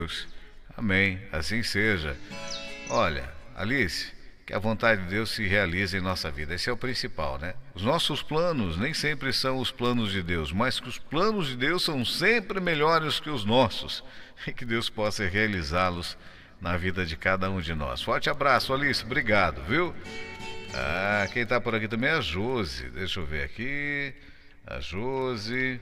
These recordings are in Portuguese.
Deus. Amém. Assim seja. Olha, Alice, que a vontade de Deus se realize em nossa vida. Esse é o principal, né? Os nossos planos nem sempre são os planos de Deus, mas que os planos de Deus são sempre melhores que os nossos. E que Deus possa realizá-los na vida de cada um de nós. Forte abraço, Alice. Obrigado, viu? Quem tá por aqui também é a Josi. Deixa eu ver aqui. A Josi.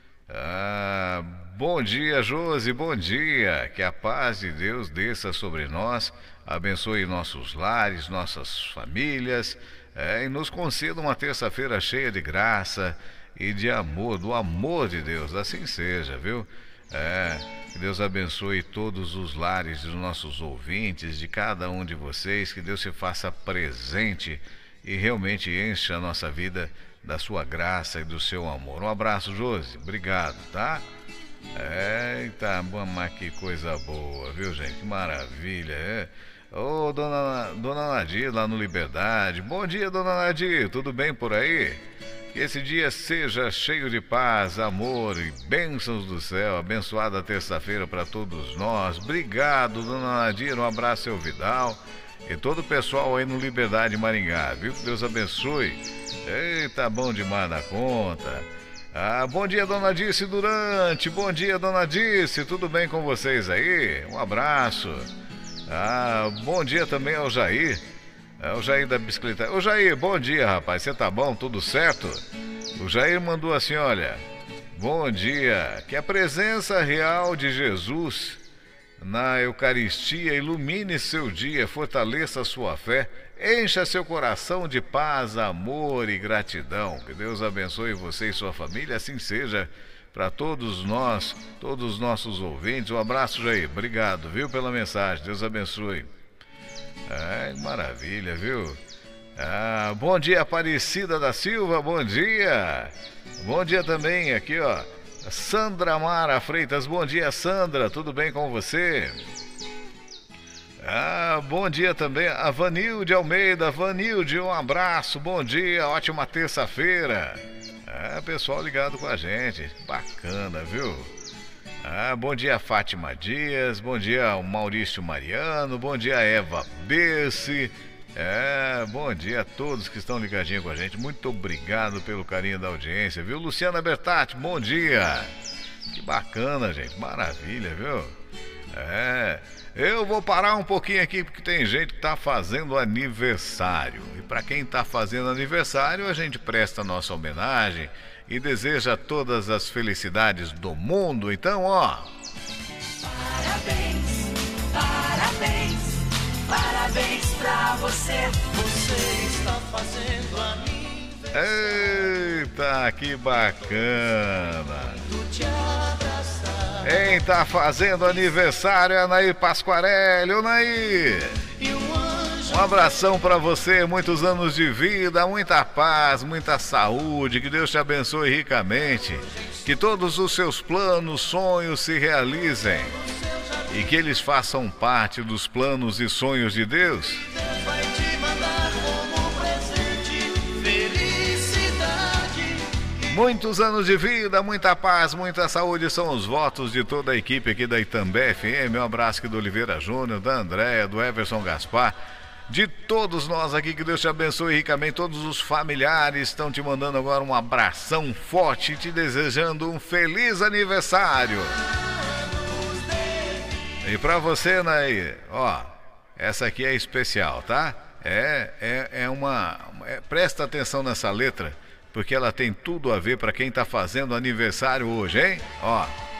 Bom dia, Josi, bom dia. Que a paz de Deus desça sobre nós, abençoe nossos lares, nossas famílias, e nos conceda uma terça-feira cheia de graça e de amor, do amor de Deus. Assim seja, viu? Que Deus abençoe todos os lares dos nossos ouvintes, de cada um de vocês, que Deus se faça presente e realmente encha a nossa vida da sua graça e do seu amor. Um abraço, Josi. Obrigado, tá? Eita, mas que coisa boa, viu, gente? Que maravilha. Ô, dona Nadir, lá no Liberdade. Bom dia, dona Nadir. Tudo bem por aí? Que esse dia seja cheio de paz, amor e bênçãos do céu. Abençoada terça-feira para todos nós. Obrigado, dona Nadir. Um abraço, seu Vidal. E todo o pessoal aí no Liberdade Maringá, viu? Que Deus abençoe. Eita, bom demais da conta. Bom dia, dona Dirce Durante. Bom dia, dona Dirce. Tudo bem com vocês aí? Um abraço. Bom dia também ao Jair. O Jair da bicicleta. Ô Jair, bom dia, rapaz. Você tá bom? Tudo certo? O Jair mandou assim, olha. Bom dia. Que a presença real de Jesus na Eucaristia ilumine seu dia, fortaleça a sua fé, encha seu coração de paz, amor e gratidão. Que Deus abençoe você e sua família, assim seja para todos nós, todos os nossos ouvintes. Um abraço, Jair. Obrigado, viu, pela mensagem. Deus abençoe. Maravilha, viu? Bom dia, Aparecida da Silva, bom dia. Bom dia também aqui, ó. Sandra Mara Freitas, bom dia, Sandra, tudo bem com você? Bom dia também a Vanilde Almeida. Vanilde, um abraço, bom dia, ótima terça-feira. Pessoal ligado com a gente, bacana, viu? Bom dia, Fátima Dias, bom dia ao Maurício Mariano, bom dia, Eva Bessi. Bom dia a todos que estão ligadinhos com a gente. Muito obrigado pelo carinho da audiência, viu? Luciana Bertatti, bom dia. Que bacana, gente, maravilha, viu? Eu vou parar um pouquinho aqui porque tem gente que tá fazendo aniversário. E para quem tá fazendo aniversário, a gente presta a nossa homenagem e deseja todas as felicidades do mundo. Então, ó, parabéns, parabéns, parabéns pra você. Você está fazendo aniversário. Eita, que bacana. Te abraçar. Quem tá fazendo aniversário é a Nair Pasquarelli. Ô Nair, um abração pra você, muitos anos de vida, muita paz, muita saúde, que Deus te abençoe ricamente, que todos os seus planos, sonhos se realizem e que eles façam parte dos planos e sonhos de Deus. Deus vai te mandar como presente felicidade. Muitos anos de vida, muita paz, muita saúde são os votos de toda a equipe aqui da Itambé FM. Um abraço aqui do Oliveira Júnior, da Andréia, do Everson Gaspar, de todos nós aqui, que Deus te abençoe ricamente. Todos os familiares estão te mandando agora um abração forte, te desejando um feliz aniversário. E pra você, Nair, ó, essa aqui é especial, tá? Presta atenção nessa letra, porque ela tem tudo a ver para quem tá fazendo aniversário hoje, hein? Ó.